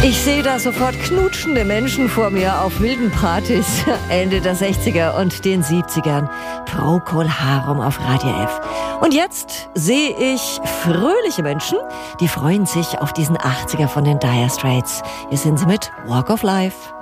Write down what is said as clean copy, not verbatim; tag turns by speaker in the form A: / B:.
A: Ich sehe da sofort knutschende Menschen vor mir auf wilden Partys Ende der 60er und den 70ern. Procol Harum auf Radio F. Und jetzt sehe ich fröhliche Menschen, die freuen sich auf diesen 80er von den Dire Straits. Hier sind sie mit Walk of Life.